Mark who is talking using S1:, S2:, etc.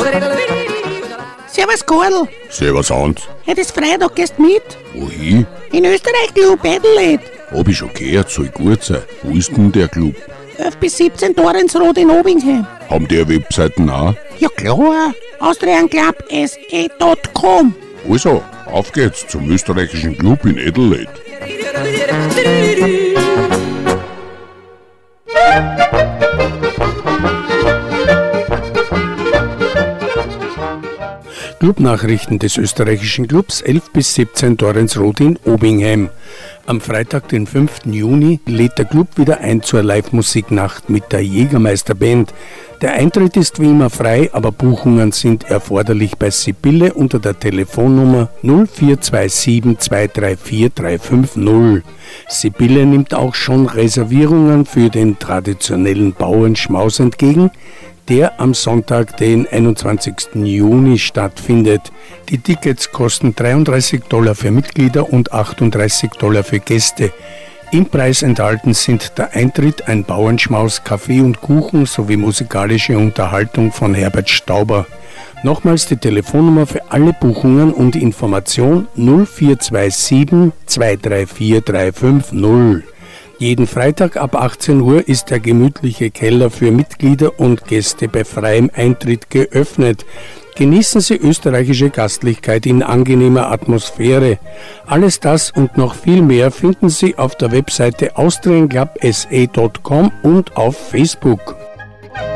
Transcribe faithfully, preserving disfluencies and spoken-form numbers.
S1: Servus Karl.
S2: Servus Hans.
S1: Heute ist Freitag, gehst mit?
S2: Wohin?
S1: In Österreich Club Adelaide.
S2: Hab ich schon gehört, soll gut sein. Wo ist denn der Club?
S1: elf bis siebzehn Torrensrod in Obingheim.
S2: Haben die eine Webseiten auch?
S1: Ja klar, austrian club s e punkt com.
S2: Also, auf geht's zum österreichischen Club in Adelaide.
S3: Clubnachrichten des österreichischen Clubs elf bis siebzehn Torrensrod in Obingheim. Am Freitag, den fünften Juni, lädt der Club wieder ein zur Live-Musiknacht mit der Jägermeister-Band. Der Eintritt ist wie immer frei, aber Buchungen sind erforderlich bei Sibylle unter der Telefonnummer null vier zwei sieben zwei drei vier drei fünf null. Sibylle nimmt auch schon Reservierungen für den traditionellen Bauernschmaus entgegen, der am Sonntag, den einundzwanzigsten Juni stattfindet. Die Tickets kosten dreiunddreißig Dollar für Mitglieder und achtunddreißig Dollar für Gäste. Im Preis enthalten sind der Eintritt, ein Bauernschmaus, Kaffee und Kuchen sowie musikalische Unterhaltung von Herbert Stauber. Nochmals die Telefonnummer für alle Buchungen und Information null vier zwei sieben zwei drei vier drei fünf null. Jeden Freitag ab achtzehn Uhr ist der gemütliche Keller für Mitglieder und Gäste bei freiem Eintritt geöffnet. Genießen Sie österreichische Gastlichkeit in angenehmer Atmosphäre. Alles das und noch viel mehr finden Sie auf der Webseite austrian club s e punkt com und auf Facebook.